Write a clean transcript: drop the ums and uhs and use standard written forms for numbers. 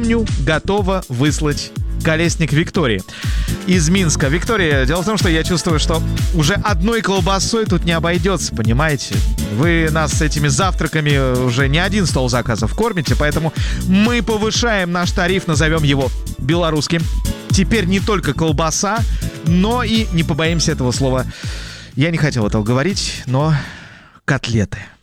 Напомню, готова выслать колесник Виктории из Минска. Виктория, дело в том, что я чувствую, что уже одной колбасой тут не обойдется, понимаете? Вы нас с этими завтраками уже не один стол заказов кормите, поэтому мы повышаем наш тариф, назовем его белорусским. Теперь не только колбаса, но и, не побоимся этого слова, я не хотел этого говорить, но котлеты.